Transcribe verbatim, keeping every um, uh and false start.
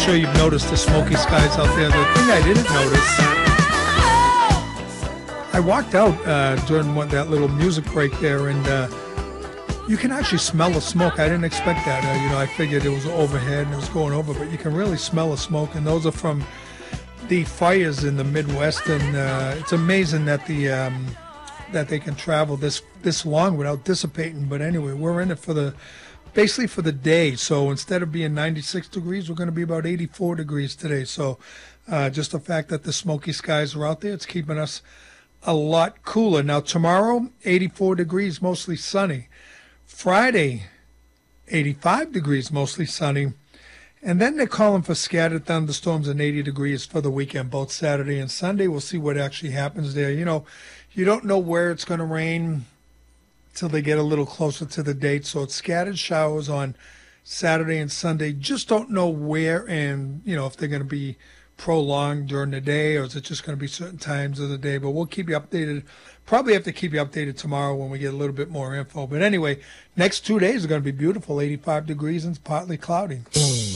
sure you've noticed the smoky skies out there. The thing I didn't notice, I walked out uh, during one, that little music break there, and uh, you can actually smell the smoke. I didn't expect that. Uh, you know, I figured it was overhead and it was going over, but you can really smell the smoke, and those are from the fires in the Midwest. And uh, it's amazing that the um, that they can travel this this long without dissipating. But anyway, we're in it for the basically for the day. So instead of being ninety-six degrees, we're going to be about eighty-four degrees today. So uh, just the fact that the smoky skies are out there, it's keeping us a lot cooler. Now tomorrow, eighty-four degrees, mostly sunny. Friday, eighty-five degrees, mostly sunny. And then they're calling for scattered thunderstorms and eighty degrees for the weekend, both Saturday and Sunday. We'll see what actually happens there. You know, you don't know where it's going to rain till they get a little closer to the date. So it's scattered showers on Saturday and Sunday. Just don't know where and, you know, if they're going to be prolonged during the day or is it just going to be certain times of the day. But we'll keep you updated. Probably have to keep you updated tomorrow when we get a little bit more info. But anyway, next two days are going to be beautiful, eighty-five degrees and partly cloudy.